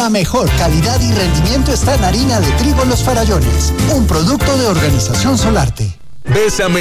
La mejor calidad y rendimiento está en harina de trigo Los Farallones, un producto de Organización Solarte. Bésame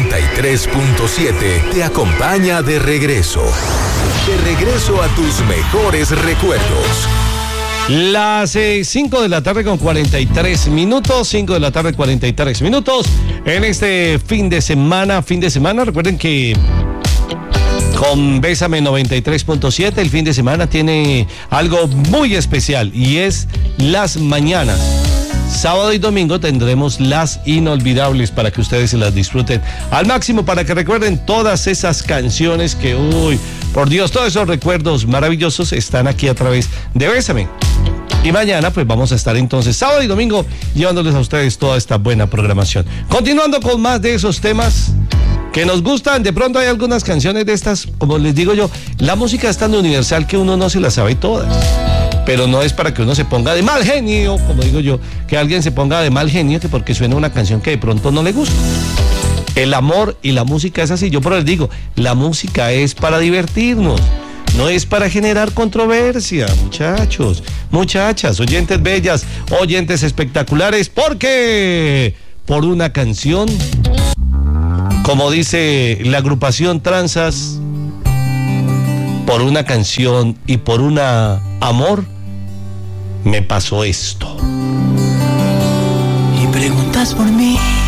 93.7 te acompaña de regreso. De regreso a tus mejores recuerdos. Las 5 de la tarde con 43 minutos, 5 de la tarde 43 minutos. En este fin de semana, recuerden que con Bésame 93.7 el fin de semana tiene algo muy especial y es las mañanas. Sábado y domingo tendremos las inolvidables para que ustedes se las disfruten al máximo, para que recuerden todas esas canciones que, por Dios, todos esos recuerdos maravillosos están aquí a través de Bésame. Y mañana pues vamos a estar entonces sábado y domingo llevándoles a ustedes toda esta buena programación. Continuando con más de esos temas que nos gustan, de pronto hay algunas canciones de estas, como les digo yo, la música es tan universal que uno no se las sabe todas. Pero no es para que uno se ponga de mal genio, como digo yo, que alguien se ponga de mal genio que porque suena una canción que de pronto no le gusta. El amor y la música es así. Yo por eso digo, la música es para divertirnos, no es para generar controversia, muchachos, muchachas, oyentes bellas, oyentes espectaculares, porque por una canción, como dice la agrupación Tranzas, por una canción y por una amor, me pasó esto. Y preguntas por mí.